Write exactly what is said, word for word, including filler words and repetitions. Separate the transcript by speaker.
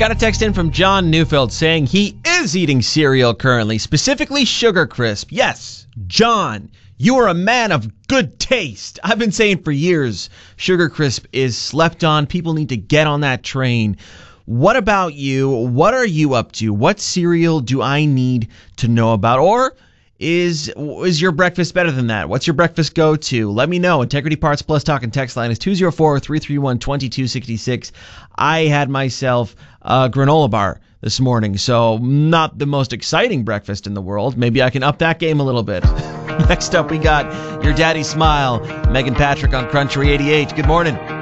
Speaker 1: got a text in from John Neufeld saying he is eating cereal currently, specifically Sugar Crisp. Yes, John, you are a man of good taste. I've been saying for years, Sugar Crisp is slept on. People need to get on that train. What about you? What are you up to? What cereal do I need to know about? Or is is your breakfast better than that? What's your breakfast go-to? Let me know. Integrity Parts Plus talk and text line is two oh four, three three one, two two six six. I had myself a granola bar this morning, so not the most exciting breakfast in the world. Maybe I can up that game a little bit. Next up, we got Your Daddy Smile, Megan Patrick on Crunchery eighty-eight. Good morning.